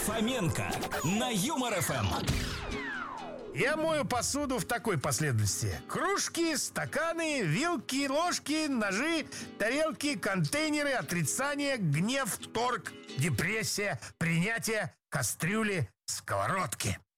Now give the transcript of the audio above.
Фоменко на Юмор ФМ. Я мою посуду в такой последовательности: кружки, стаканы, вилки, ложки, ножи, тарелки, контейнеры, отрицание, гнев, торг, депрессия, принятие, кастрюли, сковородки.